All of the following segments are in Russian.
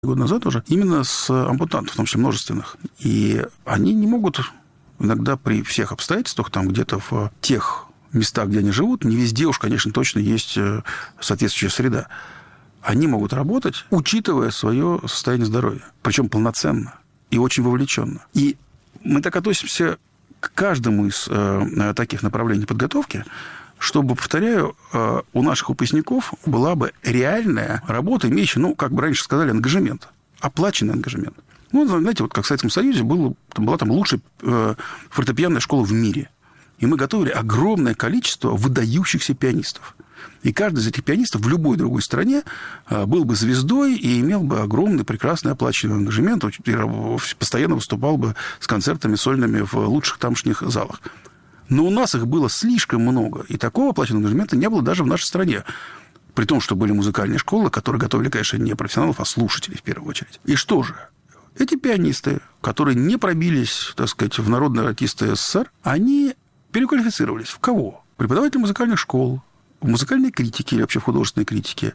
год назад уже, именно с ампутантов, в том числе множественных. И они не могут иногда при всех обстоятельствах, там где-то в тех местах, где они живут, не везде уж, конечно, точно есть соответствующая среда. Они могут работать, учитывая свое состояние здоровья. Причем полноценно и очень вовлеченно. И мы так относимся к каждому из таких направлений подготовки, чтобы, повторяю, у наших выпускников была бы реальная работа, имеющая, как бы раньше сказали, ангажемент, оплаченный ангажемент. Знаете, вот как в Советском Союзе была там лучшая фортепианная школа в мире. И мы готовили огромное количество выдающихся пианистов. И каждый из этих пианистов в любой другой стране был бы звездой и имел бы огромный, прекрасный оплаченный ангажемент, и постоянно выступал бы с концертами сольными в лучших тамошних залах. Но у нас их было слишком много, и такого оплаченного ангажемента не было даже в нашей стране. При том, что были музыкальные школы, которые готовили, конечно, не профессионалов, а слушателей в первую очередь. И что же? Эти пианисты, которые не пробились, так сказать, в народные артисты СССР, они переквалифицировались. В кого? Преподаватели музыкальных школ, в музыкальной критике или вообще в художественной критике,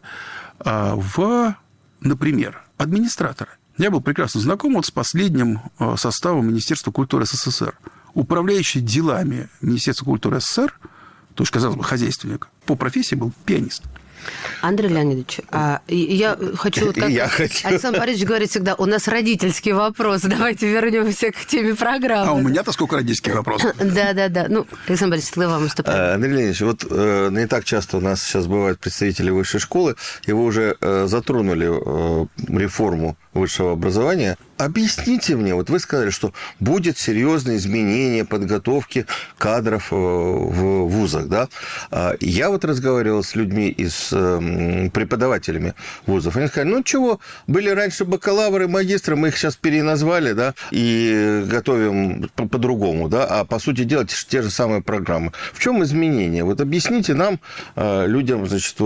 например, администраторы. Я был прекрасно знаком с последним составом Министерства культуры СССР. Управляющий делами Министерства культуры СССР, то есть, казалось бы, хозяйственник, по профессии был пианист. Андрей Леонидович, я хочу... Александр Борисович говорит всегда, у нас родительский вопрос, давайте вернемся к теме программы. А у меня-то сколько родительских вопросов? Да. Александр Борисович, вы вам уступаете. Андрей Леонидович, не так часто у нас сейчас бывают представители высшей школы, и вы уже затронули реформу высшего образования. Объясните мне, вы сказали, что будет серьезное изменение подготовки кадров в вузах, да? Я разговаривал с людьми из преподавателями вузов. Они сказали, были раньше бакалавры, магистры, мы их сейчас переназвали, да, и готовим по-другому, да, а по сути дела те же самые программы. В чем изменение? Объясните нам, людям, значит,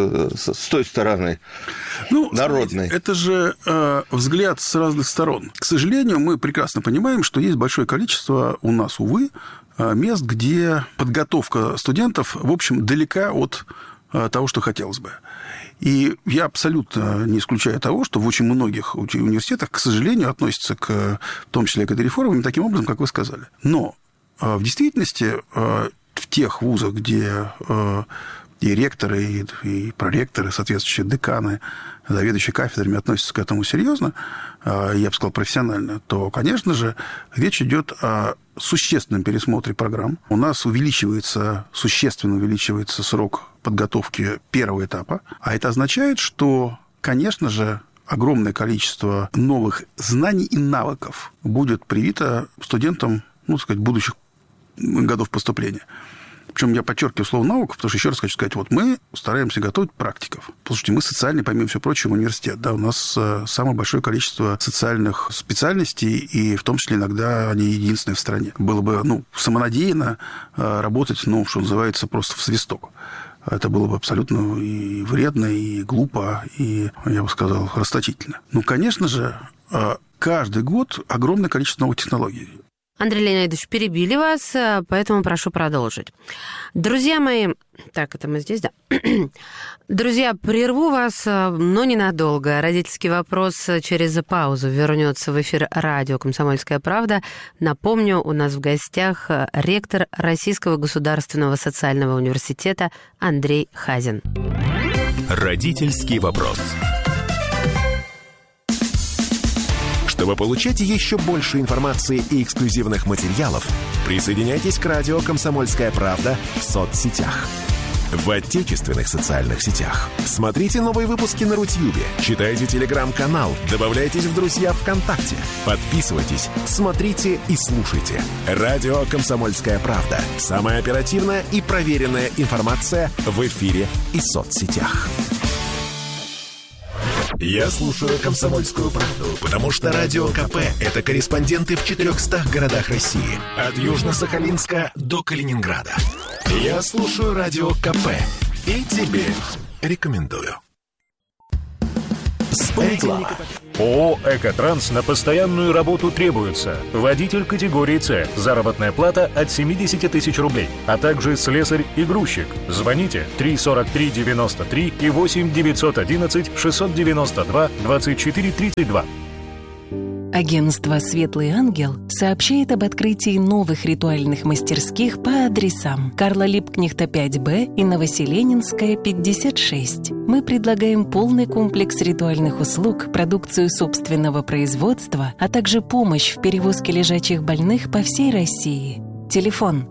с той стороны, народной. Смотрите, это же взгляд с разных сторон. К сожалению, мы прекрасно понимаем, что есть большое количество у нас, увы, мест, где подготовка студентов, в общем, далека от того, что хотелось бы. И я абсолютно не исключаю того, что в очень многих университетах, к сожалению, относятся в том числе к этой реформе таким образом, как вы сказали. Но в действительности в тех вузах, где и ректоры, и проректоры, соответствующие деканы, заведующие кафедрами относятся к этому серьезно, я бы сказал, профессионально, то, конечно же, речь идет о существенном пересмотре программ. У нас существенно увеличивается срок подготовки первого этапа, а это означает, что, конечно же, огромное количество новых знаний и навыков будет привито студентам, будущих годов поступления. Причем я подчеркиваю слово «наука», потому что, еще раз хочу сказать, мы стараемся готовить практиков. Слушайте, мы социальный, помимо всего прочего, университет. Да, у нас самое большое количество социальных специальностей, и в том числе иногда они единственные в стране. Было бы самонадеянно работать, что называется, просто в свисток. Это было бы абсолютно и вредно, и глупо, и, я бы сказал, расточительно. Конечно же, каждый год огромное количество новых технологий. Андрей Леонидович, перебили вас, поэтому прошу продолжить. Друзья мои... Так, это мы здесь, да? Друзья, прерву вас, но ненадолго. Родительский вопрос через паузу вернется в эфир радио «Комсомольская правда». Напомню, у нас в гостях ректор Российского государственного социального университета Андрей Хазин. Родительский вопрос. Чтобы получать еще больше информации и эксклюзивных материалов, присоединяйтесь к радио «Комсомольская правда» в соцсетях. В отечественных социальных сетях. Смотрите новые выпуски на Рутьюбе, читайте телеграм-канал, добавляйтесь в друзья ВКонтакте, подписывайтесь, смотрите и слушайте. Радио «Комсомольская правда». Самая оперативная и проверенная информация в эфире и соцсетях. Я слушаю «Комсомольскую правду», потому что Радио КП – это корреспонденты в 400 городах России. От Южно-Сахалинска до Калининграда. Я слушаю Радио КП и тебе рекомендую. Сплит-Лава. ООО «Экотранс» на постоянную работу требуется. Водитель категории «С». Заработная плата от 70 тысяч рублей. А также слесарь и грузчик. Звоните 343-93 и 8-911-692-2432. Агентство «Светлый ангел» сообщает об открытии новых ритуальных мастерских по адресам Карла Липкнехта, 5Б и Новоселенинская, 56. Мы предлагаем полный комплекс ритуальных услуг, продукцию собственного производства, а также помощь в перевозке лежачих больных по всей России. Телефон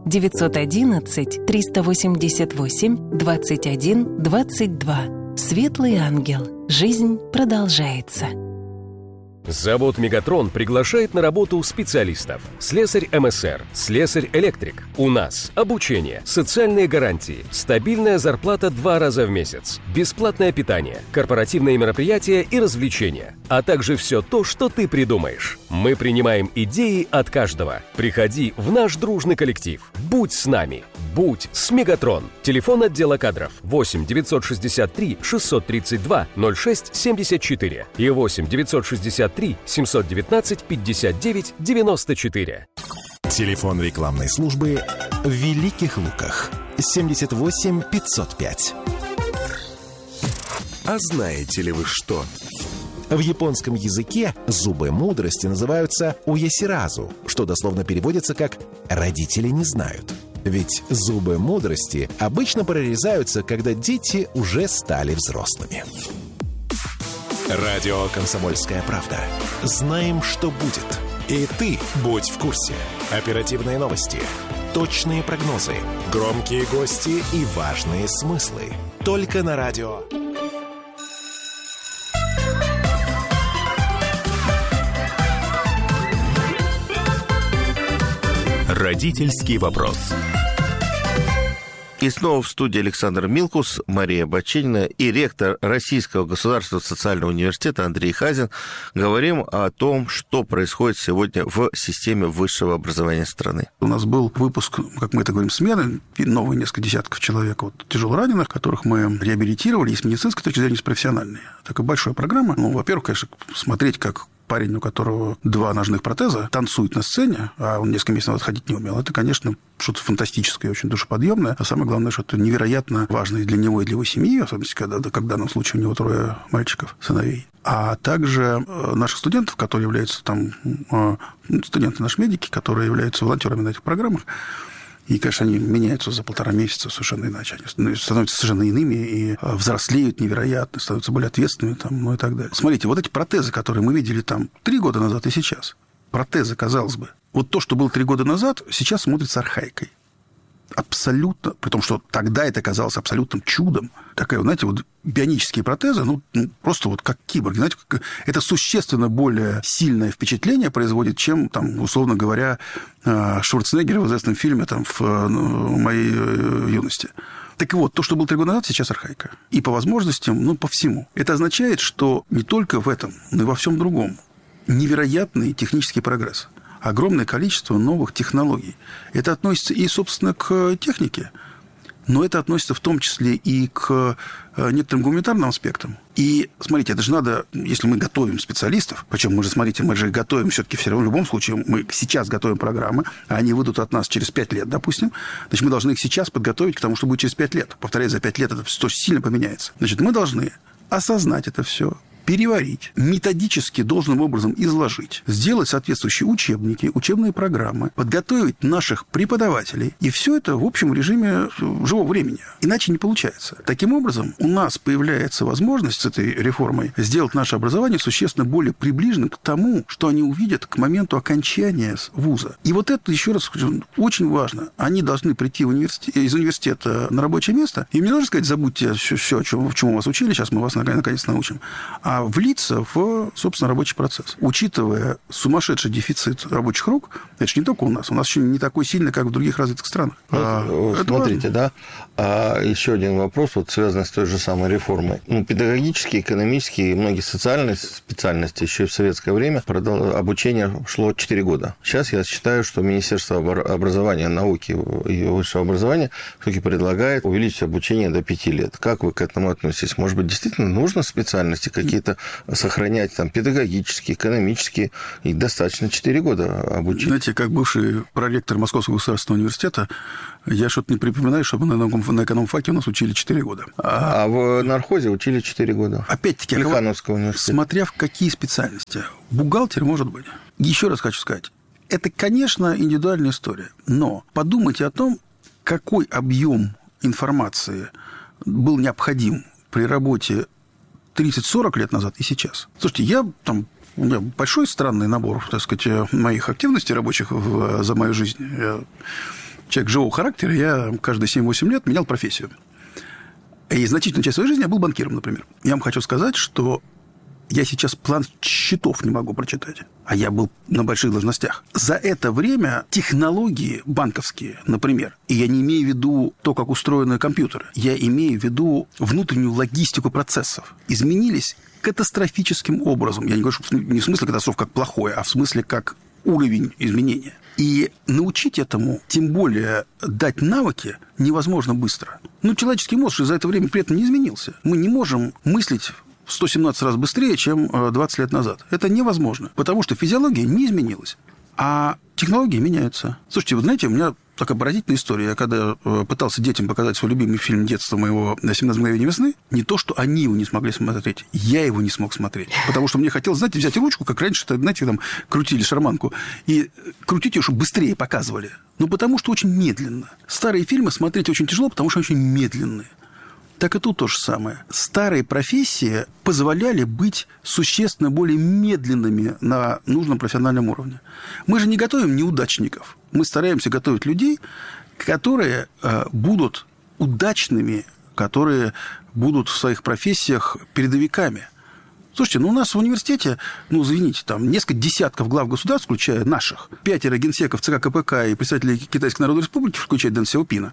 911-388-21-22. «Светлый ангел». Жизнь продолжается. Завод «Мегатрон» приглашает на работу специалистов. Слесарь МСР, слесарь-электрик. У нас обучение, социальные гарантии, стабильная зарплата 2 раза в месяц, бесплатное питание, корпоративные мероприятия и развлечения, а также все то, что ты придумаешь. Мы принимаем идеи от каждого. Приходи в наш дружный коллектив. Будь с нами. Будь с «Мегатрон». Телефон отдела кадров 8 963 632 06 74 и 8 963 719 59 94. Телефон рекламной службы в Великих Луках 78 505. А знаете ли вы что? В японском языке зубы мудрости называются уясиразу, что дословно переводится как «родители не знают». Ведь зубы мудрости обычно прорезаются, когда дети уже стали взрослыми. Радио «Комсомольская правда». Знаем, что будет. И ты будь в курсе. Оперативные новости, точные прогнозы, громкие гости и важные смыслы. Только на радио. Родительский вопрос. И снова в студии Александр Милкус, Мария Баченина и ректор Российского государственного социального университета Андрей Хазин. Говорим о том, что происходит сегодня в системе высшего образования страны. У нас был выпуск, как мы это говорим, смены, новые несколько десятков человек тяжелораненых, которых мы реабилитировали и с медицинской точки зрения, и с профессиональной. Такая большая программа. Во-первых, конечно, смотреть, как парень, у которого 2 ножных протеза, танцует на сцене, а он несколько месяцев назад ходить не умел. Это, конечно, что-то фантастическое, очень душеподъемное. А самое главное, что это невероятно важно и для него, и для его семьи, особенно когда в данном случае у него 3 мальчиков, сыновей. А также наших студентов, которые являются студенты наши медики, которые являются волонтерами на этих программах. И, конечно, они меняются за 1,5 месяца совершенно иначе. Они становятся совершенно иными и взрослеют невероятно, становятся более ответственными и так далее. Смотрите, вот эти протезы, которые мы видели 3 года назад и сейчас, протезы, казалось бы, вот то, что было 3 года назад, сейчас смотрится архаикой. Абсолютно, при том, что тогда это казалось абсолютным чудом. Такая, знаете, бионические протезы, просто как киборги. Знаете, это существенно более сильное впечатление производит, чем, условно говоря, Шварценеггер в известном фильме в моей юности. Так вот, то, что было 3 года назад, сейчас архаика. И по возможностям, по всему. Это означает, что не только в этом, но и во всем другом невероятный технический прогресс. Огромное количество новых технологий. Это относится и, собственно, к технике, но это относится в том числе и к некоторым гуманитарным аспектам. И, смотрите, это же надо, если мы готовим специалистов, причем мы же готовим все-таки все равно, в любом случае, мы сейчас готовим программы, а они выйдут от нас через 5 лет, допустим, значит, мы должны их сейчас подготовить к тому, что будет через 5 лет. Повторяю, за 5 лет это все сильно поменяется. Значит, мы должны осознать это все, переварить, методически должным образом изложить, сделать соответствующие учебники, учебные программы, подготовить наших преподавателей. И все это в общем режиме живого времени. Иначе не получается. Таким образом, у нас появляется возможность с этой реформой сделать наше образование существенно более приближенным к тому, что они увидят к моменту окончания вуза. И вот это, еще раз скажу, очень важно. Они должны прийти из университета на рабочее место. И мне нужно сказать, забудьте все, чему вас учили, сейчас мы вас наконец научим. А влиться в, собственно, рабочий процесс. Учитывая сумасшедший дефицит рабочих рук, это же не только у нас еще не такой сильный, как в других развитых странах. Смотрите, да. Еще один вопрос, связанный с той же самой реформой. Педагогические, экономические и многие социальные специальности еще и в советское время обучение шло 4 года. Сейчас я считаю, что Министерство образования, науки и высшего образования все-таки предлагает увеличить обучение до 5 лет. Как вы к этому относитесь? Может быть, действительно нужно специальности какие-то как-то сохранять там педагогические, экономические, и достаточно 4 года обучения. Знаете, как бывший проректор Московского государственного университета, я что-то не припоминаю, чтобы на экономфаке у нас учили 4 года. А в нархозе учили 4 года. Опять-таки, Плехановского университета. Смотря в какие специальности. Бухгалтер, может быть. Еще раз хочу сказать, это, конечно, индивидуальная история, но подумайте о том, какой объем информации был необходим при работе 30-40 лет назад и сейчас. Слушайте, у меня большой странный набор, так сказать, моих активностей рабочих за мою жизнь. Я человек живого характера, я каждые 7-8 лет менял профессию. И значительную часть своей жизни я был банкиром, например. Я вам хочу сказать, что я сейчас план счетов не могу прочитать, а я был на больших должностях. За это время технологии банковские, например, и я не имею в виду то, как устроены компьютеры, я имею в виду внутреннюю логистику процессов, изменились катастрофическим образом. Я не говорю, что не в смысле катастроф как плохое, а в смысле как уровень изменения. И научить этому, тем более дать навыки, невозможно быстро. Человеческий мозг за это время при этом не изменился. Мы не можем мыслить в 117 раз быстрее, чем 20 лет назад. Это невозможно, потому что физиология не изменилась, а технологии меняются. Слушайте, вы знаете, у меня такая поразительная история. Я когда пытался детям показать свой любимый фильм детства моего «17 мгновений весны», не то, что они его не смогли смотреть, я его не смог смотреть. Потому что мне хотелось, знаете, взять ручку, как раньше, знаете, там крутили шарманку, и крутить ее, чтобы быстрее показывали. Потому что очень медленно. Старые фильмы смотреть очень тяжело, потому что очень медленные. Так и тут то же самое. Старые профессии позволяли быть существенно более медленными на нужном профессиональном уровне. Мы же не готовим неудачников. Мы стараемся готовить людей, которые будут удачными, которые будут в своих профессиях передовиками. Слушайте, у нас в университете, извините, там несколько десятков глав государств, включая наших, 5 генсеков ЦК КПК и представителей Китайской Народной Республики, включая Дэн Сяопина,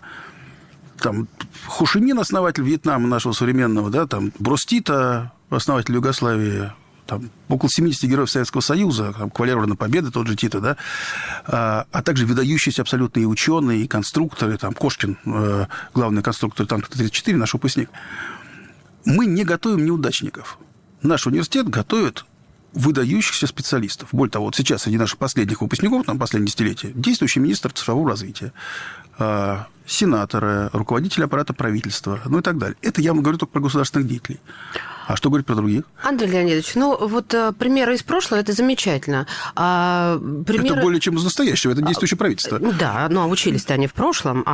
там Хо Ши Мин, основатель Вьетнама нашего современного, да, там Брос Тито, основатель Югославии, там около 70 героев Советского Союза, там кавалер Ордена Победы, тот же Тито, да, а также выдающиеся абсолютно и ученые, и конструкторы, там Кошкин, главный конструктор танка-34, наш выпускник. Мы не готовим неудачников. Наш университет готовит выдающихся специалистов. Более того, вот сейчас среди наших последних выпускников, последнее десятилетие, действующий министр цифрового развития, сенаторы, руководители аппарата правительства, и так далее. Это я вам говорю только про государственных деятелей. А что говорить про других? Андрей Леонидович, примеры из прошлого – это замечательно. Примеры... Это более чем из настоящего, это действующее правительство. Да, но учились-то они в прошлом,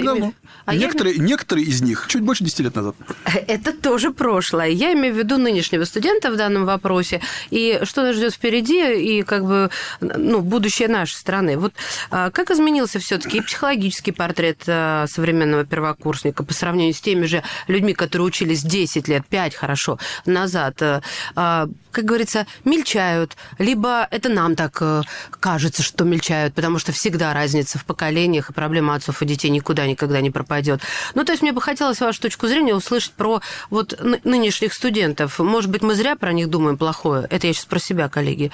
Некоторые из них чуть больше 10 лет назад. Это тоже прошлое. Я имею в виду нынешнего студента в данном вопросе, и что нас ждет впереди, и будущее нашей страны. Как изменился все-таки и психологический портрет современного первокурсника по сравнению с теми же людьми, которые учились 10 лет, 5, хорошо, назад, как говорится, мельчают, либо это нам так кажется, что мельчают, потому что всегда разница в поколениях, и проблема отцов и детей никогда не пропадет. То есть мне бы хотелось вашу точку зрения услышать про нынешних студентов. Может быть, мы зря про них думаем плохое? Это я сейчас про себя, коллеги.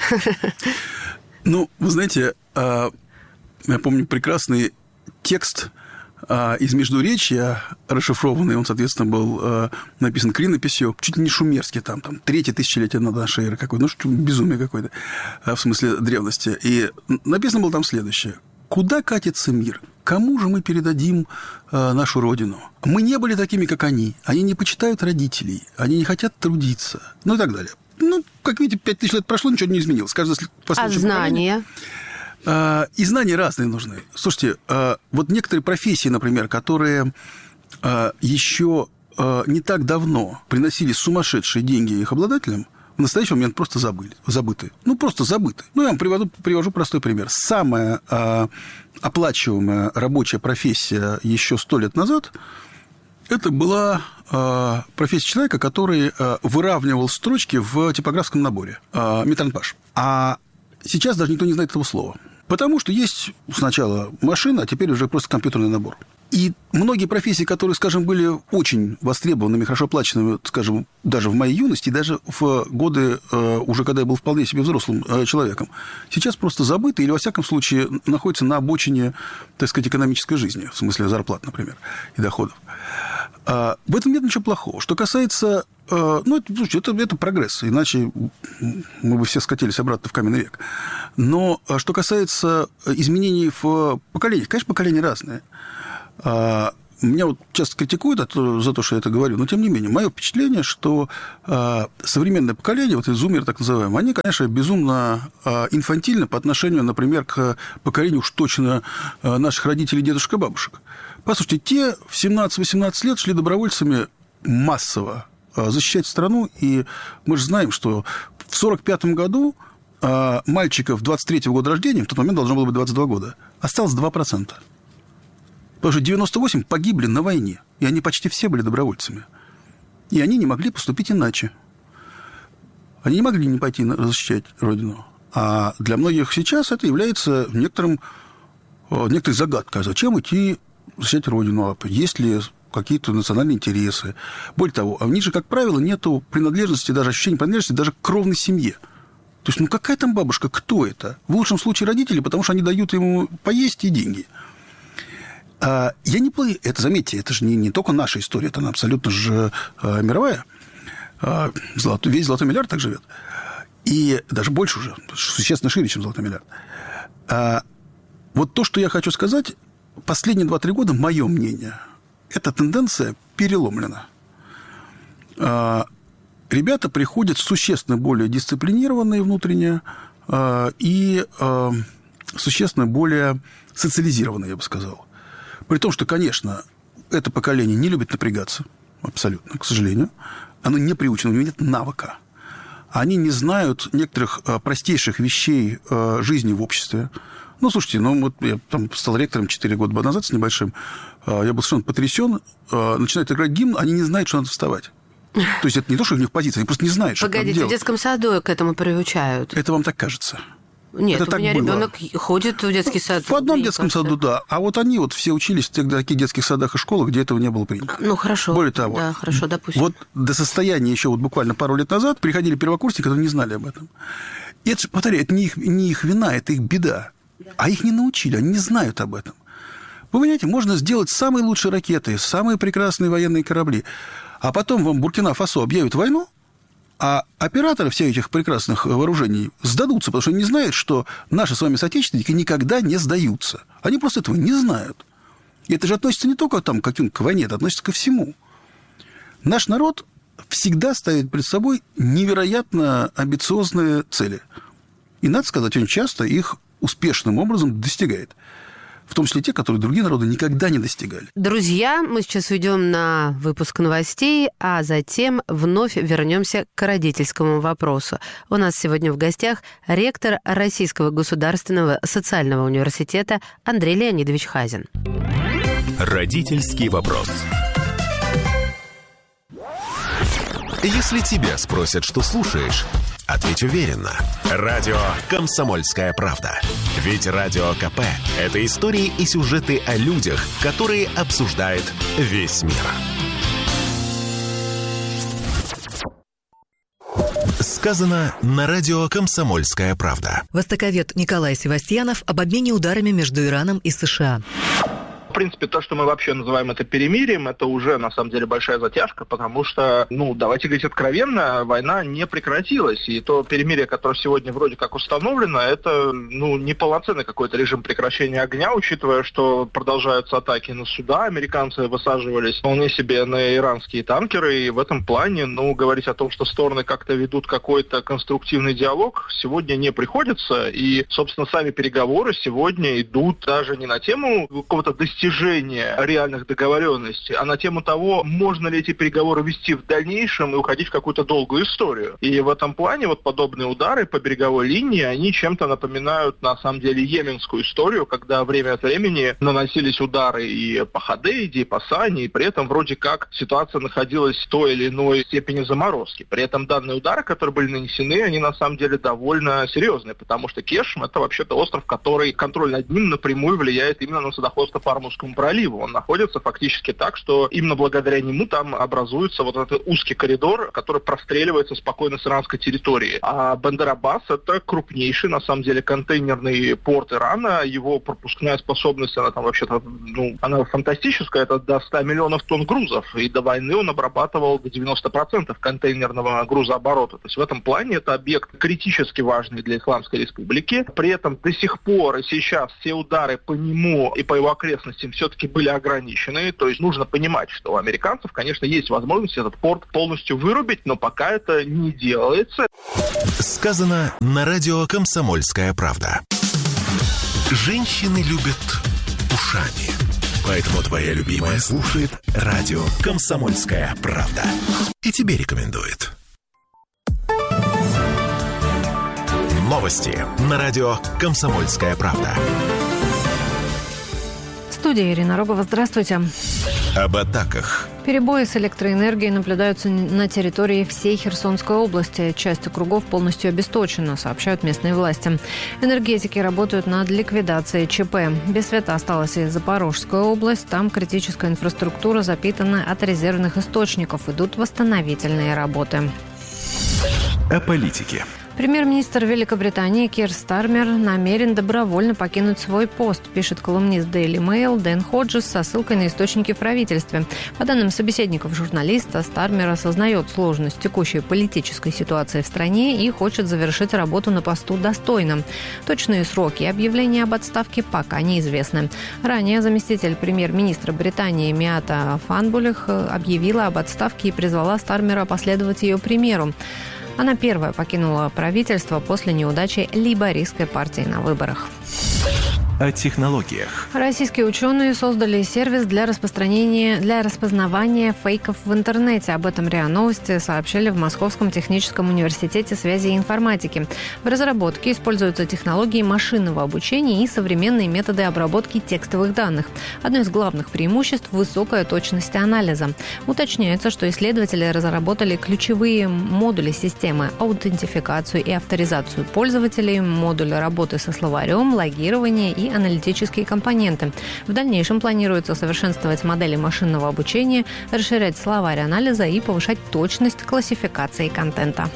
Вы знаете, я помню прекрасный текст из Междуречья, расшифрованный, он, соответственно, был написан клинописью, чуть ли не шумерский, там 3-е тысячелетие до нашей эры какое-то, безумие какое-то, в смысле древности. И написано было там следующее. «Куда катится мир? Кому же мы передадим нашу родину? Мы не были такими, как они не почитают родителей, они не хотят трудиться», и так далее. Как видите, 5000 лет прошло, ничего не изменилось. А знания? И знания разные нужны. Слушайте, некоторые профессии, например, которые еще не так давно приносили сумасшедшие деньги их обладателям, в настоящий момент просто забыты. Просто забыты. Я вам привожу простой пример. Самая оплачиваемая рабочая профессия еще 100 лет назад это была профессия человека, который выравнивал строчки в типографском наборе. Метранпаш. А сейчас даже никто не знает этого слова. Потому что есть сначала машина, а теперь уже просто компьютерный набор. И многие профессии, которые, скажем, были очень востребованными, хорошо оплаченными, скажем, даже в моей юности, даже в годы, уже когда я был вполне себе взрослым человеком, сейчас просто забыты или, во всяком случае, находятся на обочине, так сказать, экономической жизни, в смысле зарплат, например, и доходов. В этом нет ничего плохого. Что касается... это прогресс, иначе мы бы все скатились обратно в каменный век. Но что касается изменений в поколениях, конечно, поколения разные. Меня вот часто критикуют за то, что я это говорю, но, тем не менее, мое впечатление, что современное поколение, вот эти зумеры так называемые, они, конечно, безумно инфантильны по отношению, например, к поколению уж точно наших родителей, дедушек и бабушек. Послушайте, те в 17-18 лет шли добровольцами массово защищать страну, и мы же знаем, что в 1945 году мальчиков 23-го года рождения, в тот момент должно было быть 22 года, осталось 2%. Потому что 98 погибли на войне, и они почти все были добровольцами. И они не могли поступить иначе. Они не могли не пойти защищать Родину. А для многих сейчас это является некоторой загадкой. Зачем идти защищать Родину? Есть ли какие-то национальные интересы? Более того, у них же, как правило, нет принадлежности, даже ощущения принадлежности даже к кровной семье. То есть, какая там бабушка, кто это? В лучшем случае родители, потому что они дают ему поесть и деньги. Я не плыву. Это, заметьте, это же не только наша история, это абсолютно же мировая. Весь золотой миллиард так живет. И даже больше уже, существенно шире, чем золотой миллиард. Вот то, что я хочу сказать, последние 2-3 года, мое мнение, эта тенденция переломлена. Ребята приходят существенно более дисциплинированные внутренне и существенно более социализированные, я бы сказал. При том, что, конечно, это поколение не любит напрягаться, абсолютно, к сожалению. Оно не приучено, у него нет навыка. Они не знают некоторых простейших вещей жизни в обществе. Слушайте, я там стал ректором 4 года назад с небольшим. Я был совершенно потрясен. Начинают играть гимн, они не знают, что надо вставать. То есть это не то, что у них позиция, они просто не знают, что надо делать. Погодите, в детском саду к этому приучают. Это вам так кажется? Нет, это у меня ребенок ходит в детский сад. В одном детском саду, да. А вот они все учились в таких детских садах и школах, где этого не было принято. Хорошо. Более того, да, хорошо, допустим. Вот до состояния еще буквально пару лет назад приходили первокурсники, которые не знали об этом. И это же, повторяю, это не их вина, это их беда. А их не научили, они не знают об этом. Вы понимаете, можно сделать самые лучшие ракеты, самые прекрасные военные корабли, а потом вам Буркина-Фасо объявят войну, а операторы всех этих прекрасных вооружений сдадутся, потому что они не знают, что наши с вами соотечественники никогда не сдаются. Они просто этого не знают. И это же относится не только к войне, это относится ко всему. Наш народ всегда ставит перед собой невероятно амбициозные цели. И, надо сказать, очень часто их успешным образом достигает. В том числе те, которые другие народы никогда не достигали. Друзья, мы сейчас уйдем на выпуск новостей, а затем вновь вернемся к родительскому вопросу. У нас сегодня в гостях ректор Российского государственного социального университета Андрей Леонидович Хазин. Родительский вопрос. Если тебя спросят, что слушаешь, ответь уверенно. Радио «Комсомольская правда». Ведь Радио КП – это истории и сюжеты о людях, которые обсуждает весь мир. Сказано на радио «Комсомольская правда». Востоковед Николай Севастьянов об обмене ударами между Ираном и США. В принципе, то, что мы вообще называем это перемирием, это уже, на самом деле, большая затяжка, потому что, давайте говорить откровенно, война не прекратилась. И то перемирие, которое сегодня вроде как установлено, это, неполноценный какой-то режим прекращения огня, учитывая, что продолжаются атаки на суда, американцы высаживались вполне себе на иранские танкеры, и в этом плане, говорить о том, что стороны как-то ведут какой-то конструктивный диалог, сегодня не приходится. И, собственно, сами переговоры сегодня идут даже не на тему какого-то достижения реальных договоренностей, а на тему того, можно ли эти переговоры вести в дальнейшем и уходить в какую-то долгую историю. И в этом плане подобные удары по береговой линии, они чем-то напоминают, на самом деле, йеменскую историю, когда время от времени наносились удары и по Ходейде, и по Сане, и при этом вроде как ситуация находилась в той или иной степени заморозки. При этом данные удары, которые были нанесены, они на самом деле довольно серьезные, потому что Кешм — это вообще-то остров, который контроль над ним напрямую влияет именно на судоходство по Гормузскому проливу. Он находится фактически так, что именно благодаря нему там образуется вот этот узкий коридор, который простреливается спокойно с иранской территории. А Бандер-Аббас — это крупнейший, на самом деле, контейнерный порт Ирана. Его пропускная способность, она там вообще-то, она фантастическая, это до 100 миллионов тонн грузов. И до войны он обрабатывал до 90% контейнерного грузооборота. То есть в этом плане это объект критически важный для Исламской Республики. При этом до сих пор и сейчас все удары по нему и по его окрестностям все-таки были ограничены. То есть нужно понимать, что у американцев, конечно, есть возможность этот порт полностью вырубить, но пока это не делается. Сказано на радио «Комсомольская правда». Женщины любят ушами. Поэтому твоя любимая слушает радио «Комсомольская правда». И тебе рекомендует. Новости на радио «Комсомольская правда». Студия Ирина Рогова. Здравствуйте. Об атаках. Перебои с электроэнергией наблюдаются на территории всей Херсонской области. Часть округов полностью обесточена, сообщают местные власти. Энергетики работают над ликвидацией ЧП. Без света осталась и Запорожская область. Там критическая инфраструктура запитана от резервных источников. Идут восстановительные работы. О политике. Премьер-министр Великобритании Кир Стармер намерен добровольно покинуть свой пост, пишет колумнист Daily Mail Дэн Ходжес со ссылкой на источники в правительстве. По данным собеседников журналиста, Стармер осознает сложность текущей политической ситуации в стране и хочет завершить работу на посту достойно. Точные сроки объявления об отставке пока неизвестны. Ранее заместитель премьер-министра Британии Миата Фанбулих объявила об отставке и призвала Стармера последовать ее примеру. Она первая покинула правительство после неудачи лейбористской партии на выборах. О технологиях. Российские ученые создали сервис для распознавания фейков в интернете. Об этом РИА Новости сообщили в Московском техническом университете связи и информатики. В разработке используются технологии машинного обучения и современные методы обработки текстовых данных. Одно из главных преимуществ – высокая точность анализа. Уточняется, что исследователи разработали ключевые модули системы: аутентификацию и авторизацию пользователей, модуль работы со словарем, логирование и аналитические компоненты. В дальнейшем планируется совершенствовать модели машинного обучения, расширять словарь анализа и повышать точность классификации контента.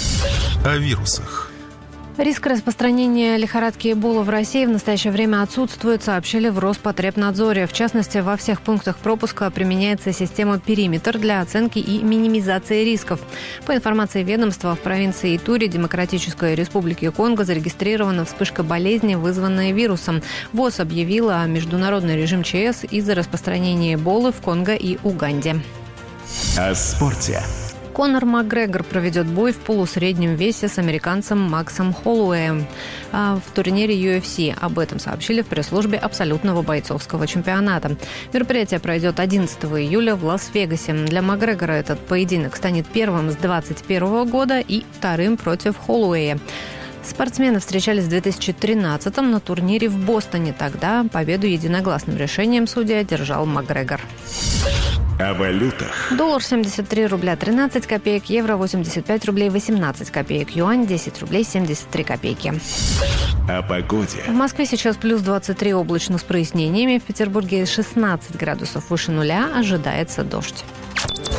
О вирусах. Риск распространения лихорадки Эбола в России в настоящее время отсутствует, сообщили в Роспотребнадзоре. В частности, во всех пунктах пропуска применяется система «Периметр» для оценки и минимизации рисков. По информации ведомства, в провинции Итури Демократической Республики Конго зарегистрирована вспышка болезни, вызванная вирусом. ВОЗ объявила о международный режим ЧС из-за распространения Эболы в Конго и Уганде. О спорте. Конор Макгрегор проведет бой в полусреднем весе с американцем Максом Холлоуэем в турнире UFC. Об этом сообщили в пресс-службе абсолютного бойцовского чемпионата. Мероприятие пройдет 11 июля в Лас-Вегасе. Для Макгрегора этот поединок станет первым с 2021 года и вторым против Холлоуэя. Спортсмены встречались в 2013-м на турнире в Бостоне. Тогда победу единогласным решением судьи одержал Макгрегор. О валютах. Доллар 73 рубля 13 копеек, евро 85 рублей 18 копеек, юань 10 рублей 73 копейки. О погоде. В Москве сейчас плюс 23 облачно с прояснениями, в Петербурге 16 градусов выше нуля, ожидается дождь.